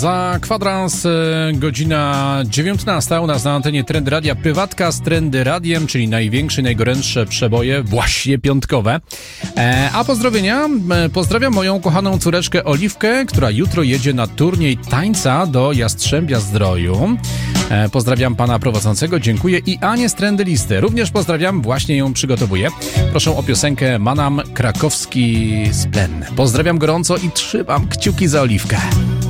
Za kwadrans godzina 19 u nas na antenie Trendy Radia Prywatka z Trendy Radiem, czyli największe, najgorętsze przeboje, właśnie piątkowe. A pozdrowienia, pozdrawiam moją kochaną córeczkę Oliwkę, która jutro jedzie na turniej tańca do Jastrzębia Zdroju. Pozdrawiam pana prowadzącego, dziękuję, i Anię z Trendy Listy. Również pozdrawiam, właśnie ją przygotowuję. Proszę o piosenkę Manam Krakowski Splen. Pozdrawiam gorąco i trzymam kciuki za Oliwkę.